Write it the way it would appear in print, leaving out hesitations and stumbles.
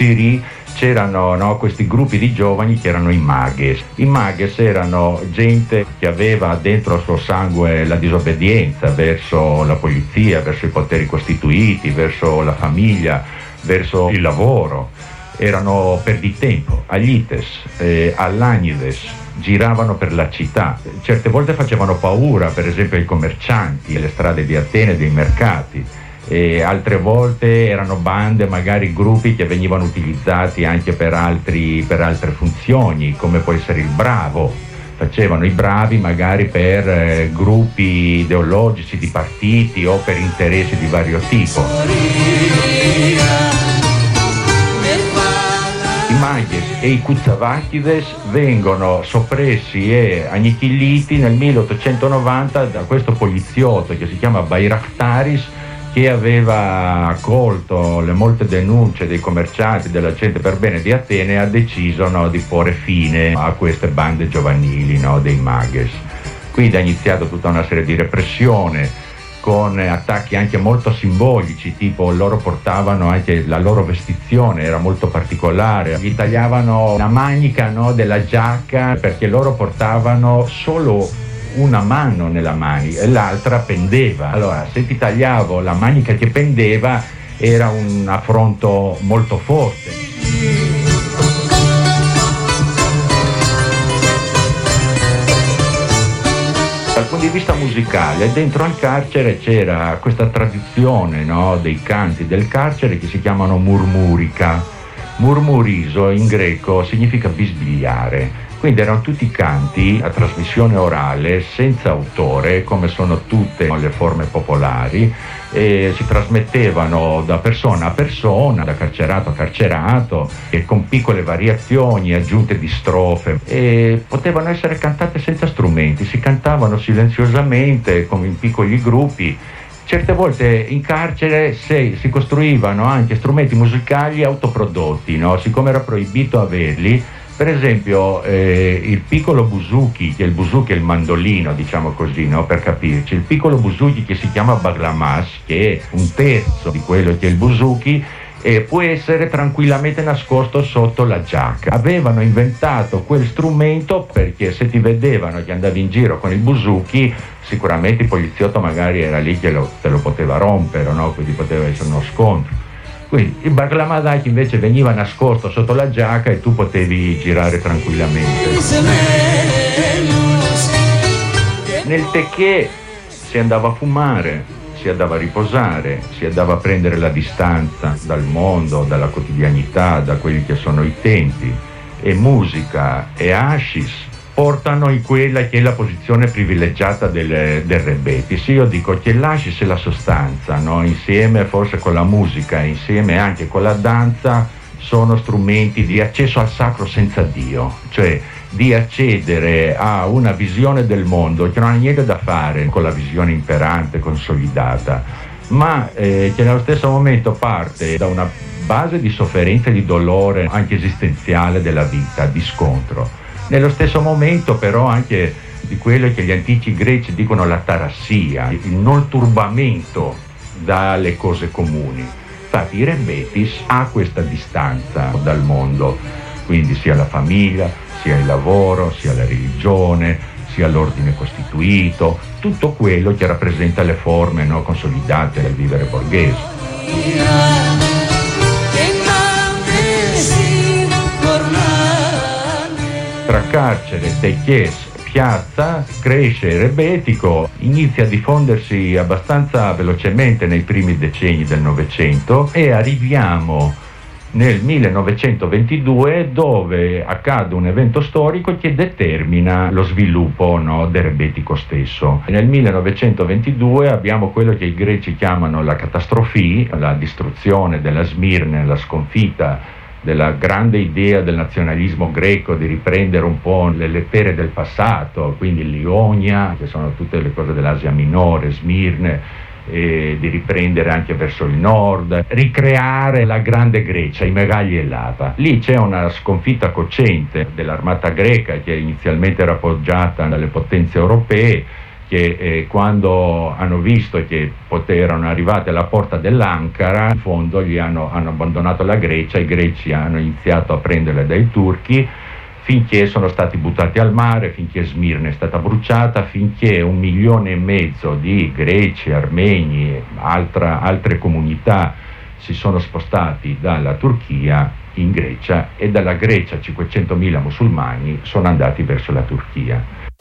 Siri c'erano, no, questi gruppi di giovani che erano i Mages. I Mages erano gente che aveva dentro il suo sangue la disobbedienza verso la polizia, verso i poteri costituiti, verso la famiglia, verso il lavoro. Erano perditempo, aglites, all'agnides, giravano per la città. Certe volte facevano paura, per esempio ai commercianti, alle strade di Atene, dei mercati. E altre volte erano bande, magari gruppi che venivano utilizzati anche per altre funzioni, come può essere il bravo. Facevano i bravi magari per gruppi ideologici di partiti o per interessi di vario tipo. I Mages e i Kutsavakides vengono soppressi e annichiliti nel 1890 da questo poliziotto che si chiama Bairachtaris, che aveva accolto le molte denunce dei commercianti, della gente per bene di Atene, e ha deciso, no, di porre fine a queste bande giovanili, no, dei Mages. Quindi ha iniziato tutta una serie di repressione con attacchi anche molto simbolici, tipo loro portavano anche la loro vestizione, era molto particolare, gli tagliavano la manica, no, della giacca, perché loro portavano solo una mano nella manica e l'altra pendeva. Allora, se ti tagliavo la manica che pendeva era un affronto molto forte. Dal punto di vista musicale, dentro al carcere c'era questa tradizione, no, dei canti del carcere che si chiamano murmurica. Murmuriso in greco significa bisbigliare. Quindi erano tutti canti a trasmissione orale, senza autore, come sono tutte le forme popolari, e si trasmettevano da persona a persona, da carcerato a carcerato, e con piccole variazioni, aggiunte di strofe, e potevano essere cantate senza strumenti, si cantavano silenziosamente, come in piccoli gruppi. Certe volte in carcere si costruivano anche strumenti musicali autoprodotti, no? Siccome era proibito averli. Per esempio il piccolo buzuki, che il buzuki è il mandolino, diciamo così, no? Per capirci, il piccolo buzuki che si chiama baglamas, che è un terzo di quello che è il buzuki, può essere tranquillamente nascosto sotto la giacca. Avevano inventato quel strumento perché se ti vedevano che andavi in giro con il buzuki, sicuramente il poliziotto magari era lì che te lo poteva rompere, no? Quindi poteva essere uno scontro. Quindi il baglamadaki invece veniva nascosto sotto la giacca e tu potevi girare tranquillamente. Nel teché si andava a fumare, si andava a riposare, si andava a prendere la distanza dal mondo, dalla quotidianità, da quelli che sono i tempi. E musica e hashish portano in quella che è la posizione privilegiata del rebetis. Io dico che l'hashish è la sostanza, no? Insieme forse con la musica, insieme anche con la danza, sono strumenti di accesso al sacro senza Dio, cioè di accedere a una visione del mondo che non ha niente da fare con la visione imperante, consolidata, ma che nello stesso momento parte da una base di sofferenza e di dolore anche esistenziale della vita, di scontro. Nello stesso momento però anche di quello che gli antichi greci dicono la tarassia, il non turbamento dalle cose comuni. Infatti il rebetis ha questa distanza dal mondo, quindi sia la famiglia, sia il lavoro, sia la religione, sia l'ordine costituito, tutto quello che rappresenta le forme, no, consolidate del vivere borghese. Tra carcere, techies, piazza, cresce il rebetico, inizia a diffondersi abbastanza velocemente nei primi decenni del Novecento e arriviamo nel 1922 dove accade un evento storico che determina lo sviluppo, no, del rebetico stesso. Nel 1922 abbiamo quello che i greci chiamano la catastrofì, la distruzione della Smirne, la sconfitta della grande idea del nazionalismo greco di riprendere un po' le lettere del passato, quindi l'Ionia, che sono tutte le cose dell'Asia Minore, Smirne, e di riprendere anche verso il nord, ricreare la grande Grecia, i Megagli e Lava. Lì c'è una sconfitta cocente dell'armata greca che inizialmente era appoggiata dalle potenze europee, che quando hanno visto che erano arrivati alla porta dell'Ankara, in fondo hanno abbandonato la Grecia, i greci hanno iniziato a prenderle dai turchi, finché sono stati buttati al mare, finché Smirne è stata bruciata, finché 1,5 milioni di greci, armeni e altre comunità si sono spostati dalla Turchia in Grecia, e dalla Grecia 500.000 musulmani sono andati verso la Turchia.